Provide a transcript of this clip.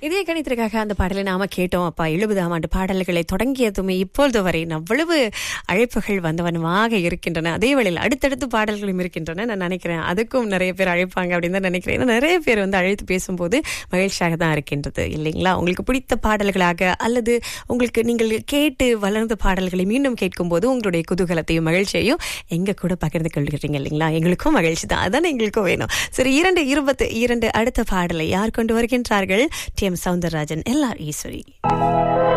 இதே கணித்திற்காக அந்த பாடலை நாம கேட்டோம். அப்பா 70ஆம் ஆண்டு பாடல்களை தொடங்கியதுமே இப்பொழுது வரை அவ்வளவு அழைப்புகள் வந்தவனமாக இருக்கின்றன. அதே வேளையில் அடுத்தடுத்து பாடல்களும் இருக்கின்றன. நான் நினைக்கிறேன் அதுக்கும் நிறைய பேர் அழைப்பாங்க அப்படின்னு தான் நினைக்கிறேன். ஏன்னா நிறைய பேர் அழைத்து பேசும்போது மகிழ்ச்சியாக தான் இருக்கின்றது இல்லைங்களா? உங்களுக்கு பிடித்த பாடல்களாக அல்லது உங்களுக்கு நீங்கள் கேட்டு வளர்ந்த பாடல்களை மீண்டும் கேட்கும் போது உங்களுடைய குதூகலத்தையும் மகிழ்ச்சியையும் எங்க கூட பகிர்ந்து கொள்கிறீங்க இல்லைங்களா? எங்களுக்கும் மகிழ்ச்சி தான், அதானே எங்களுக்கும் வேணும். சரி, 2:22 அடுத்த பாடலை யார் கொண்டு வருகின்றார்கள்? டி.எம். சௌந்தரராஜன், எல்.ஆர். ஈஸ்வரி.